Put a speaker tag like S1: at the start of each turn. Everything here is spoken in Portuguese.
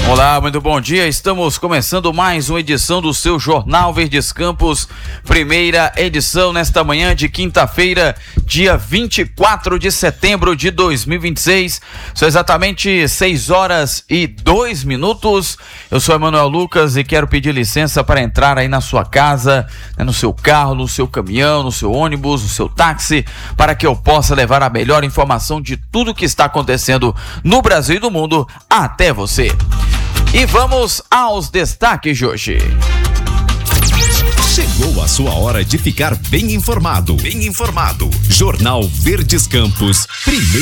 S1: Olá, muito bom dia. Estamos começando mais uma edição do seu Jornal Verdes Campos, primeira edição nesta manhã de quinta-feira, dia 24 de setembro de 2026. São exatamente 6h02. Eu sou Emanuel Lucas e quero pedir licença para entrar aí na sua casa, no seu carro, no seu caminhão, no seu ônibus, no seu táxi, para que eu possa levar a melhor informação de tudo que está acontecendo no Brasil e do mundo até você. E vamos aos destaques de hoje.
S2: Chegou a sua hora de ficar bem informado. Jornal Verdes Campos, primeiro.